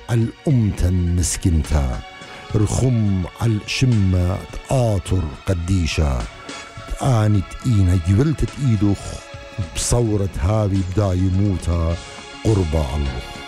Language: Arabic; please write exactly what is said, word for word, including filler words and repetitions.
عالأمتا مسكنتا، رخم عالشمة تآطر قديشة، تآنت إينا جبلتت إيدوخ بصورة هابي بدا يموتا قربا الله.